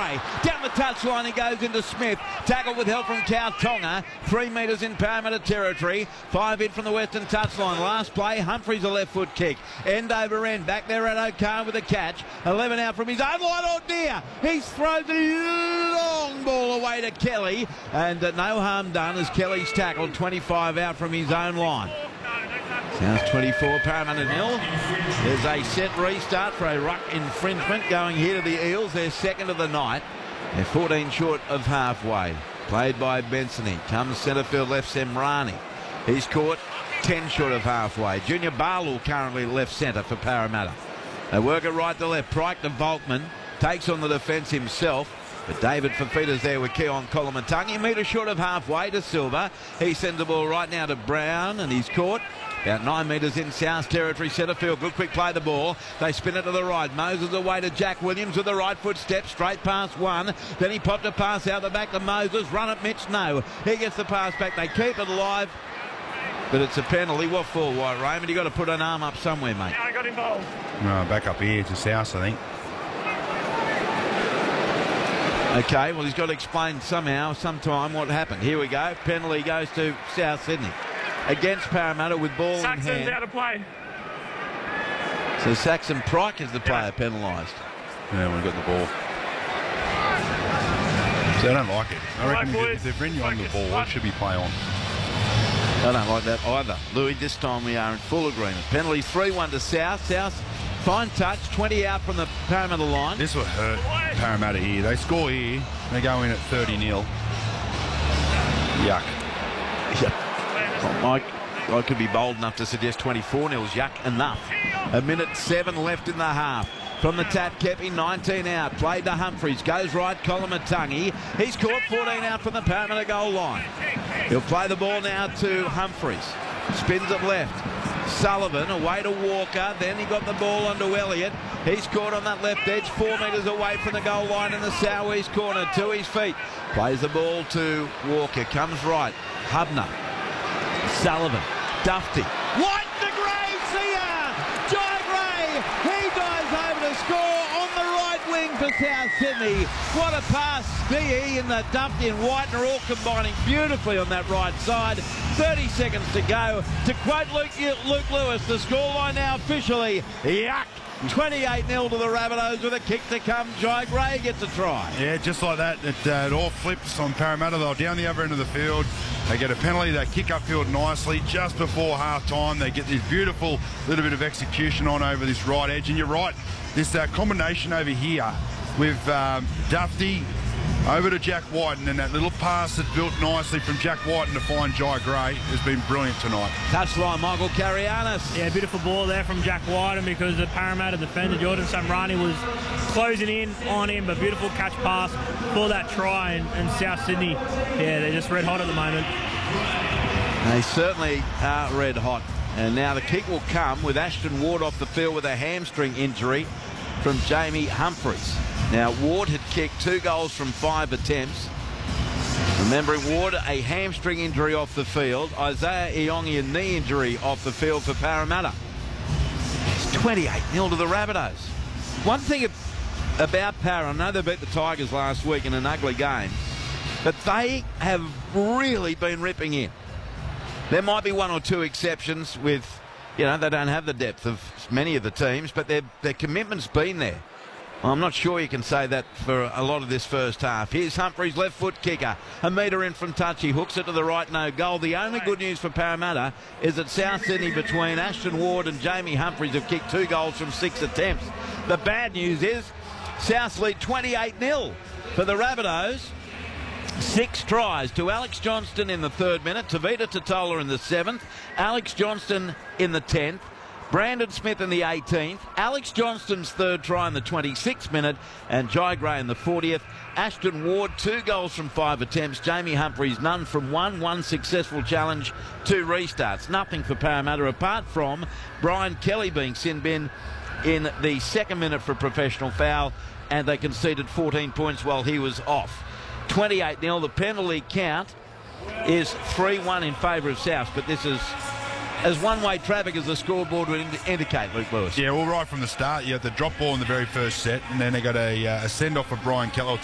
halfway. Down the touchline he goes into Smith. Tackle with help from Kautonga. 3 metres in Parramatta territory. 5 in from the western touchline. Last play, Humphries a left foot kick. End over end. Back there at O'Kane with a catch. 11 out from his own line. Oh dear! He's thrown the long ball away to Kelly. And no harm done as Kelly's tackled. 25 out from his own line. South 24, Parramatta 0. There's a set restart for a ruck infringement going here to the Eels. They're second of the night. They're 14 short of halfway. Played by Bensoni. Comes centre field left Semrani. He's caught 10 short of halfway. Junior Barlow currently left centre for Parramatta. They work it right to left. Pryke to Volkman. Takes on the defence himself. But David Fafita's there with Keon Kolomatangi. A metre short of halfway to Silva. He sends the ball right now to Brown and he's caught. About 9 metres in South territory, centre field. Good quick play the ball. They spin it to the right. Moses away to Jack Williams with the right foot step. Straight past one. Then he popped a pass out the back to Moses. Run it, Mitch. No. He gets the pass back. They keep it alive. But it's a penalty. What for, White Raymond? You've got to put an arm up somewhere, mate. I got involved. No, back up here to South, I think. Okay, well, he's got to explain somehow, sometime what happened. Here we go. Penalty goes to South Sydney. Against Parramatta with ball Saxon's in hand. out of play. So Saxon Pryke is the player penalised. Yeah, we've got the ball. So I don't like it. I reckon if they've written you on the ball, it should be play on. I don't like that either. Louis, this time we are in full agreement. Penalty 3-1 to South. South, fine touch, 20 out from the Parramatta line. This will hurt Parramatta here. They score here, they go in at 30-0. Yuck. Yep. Well, Mike, I could be bold enough to suggest 24-0's yuck enough. 1:07 left in the half. From the tap, Kepi, 19 out. Played to Humphries. Goes right, Kolomatangi. He's caught 14 out from the Parramatta goal line. He'll play the ball now to Humphries. Spins it left. Sullivan away to Walker. Then he got the ball onto Elliott. He's caught on that left edge, 4 metres away from the goal line in the southeast corner, to his feet. Plays the ball to Walker. Comes right. Hubner. Sullivan. Dufty. White de Grey, see ya! Jai Gray. He dives over to score on the right wing for South Sydney. What a pass. DE and the Dufty and White are all combining beautifully on that right side. 30 seconds to go. To quote Luke Lewis, the scoreline now officially, yuck. 28-0 to the Rabbitohs with a kick to come. Jai Gray gets a try. Yeah, just like that. It all flips on Parramatta. They're down the other end of the field. They get a penalty. They kick upfield nicely just before half-time. They get this beautiful little bit of execution on over this right edge. And you're right, this combination over here with Dufty over to Jack Whiten, and that little pass that's built nicely from Jack Whiten to find Jai Gray has been brilliant tonight. Touchline, Michael Carianis. Yeah, beautiful ball there from Jack Whiten because the Parramatta defender, Jordan Samrani, was closing in on him, but beautiful catch pass for that try, and South Sydney, yeah, they're just red hot at the moment. They certainly are red hot. And now the kick will come with Ashton Ward off the field with a hamstring injury from Jamie Humphries. Now, Ward had kicked 2 goals from 5 attempts. Remembering Ward, a hamstring injury off the field. Isaiah Iongi, a knee injury off the field for Parramatta. It's 28-0 to the Rabbitohs. One thing about Parra, I know they beat the Tigers last week in an ugly game, but they have really been ripping in. There might be 1 or 2 exceptions with, you know, they don't have the depth of many of the teams, but their commitment's been there. Well, I'm not sure you can say that for a lot of this first half. Here's Humphries, left foot kicker. A metre in from touch. He hooks it to the right, no goal. The only good news for Parramatta is that South Sydney, between Ashton Ward and Jamie Humphries, have kicked 2 goals from 6 attempts. The bad news is South lead 28-0 for the Rabbitohs. 6 tries to Alex Johnston in the 3rd minute, Tavita Totola in the 7th, Alex Johnston in the 10th, Brandon Smith in the 18th, Alex Johnston's 3rd try in the 26th minute, and Jai Gray in the 40th. Ashton Ward, 2 goals from 5 attempts. Jamie Humphries, none from 1 successful challenge, 2 restarts. Nothing for Parramatta apart from Brian Kelly being sin bin in the 2nd minute for a professional foul, and they conceded 14 points while he was off. 28-0. The penalty count is 3-1 in favour of South, but this is as one-way traffic as the scoreboard would indicate, Luke Lewis. Yeah, well, right from the start, you had the drop ball in the very first set, and then they got a send-off of Brian Kelly,